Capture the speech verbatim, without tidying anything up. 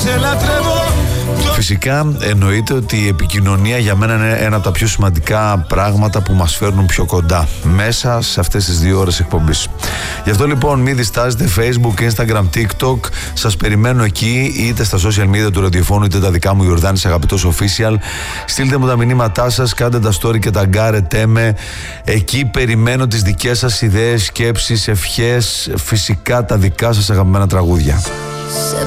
σε λατρεύω. Φυσικά εννοείται ότι η επικοινωνία για μένα είναι ένα από τα πιο σημαντικά πράγματα που μας φέρνουν πιο κοντά μέσα σε αυτές τις δύο ώρες εκπομπής. Γι' αυτό λοιπόν μην διστάζετε, Facebook, Instagram, TikTok, σας περιμένω εκεί, είτε στα social media του ραδιοφώνου είτε τα δικά μου, Ιορδάνης Αγαπητός Official. Στείλτε μου τα μηνύματά σας, κάντε τα story και ταγκάρετε με. Εκεί περιμένω τις δικές σας ιδέες, σκέψεις, ευχές, φυσικά τα δικά σας αγαπημένα τραγούδια. Σε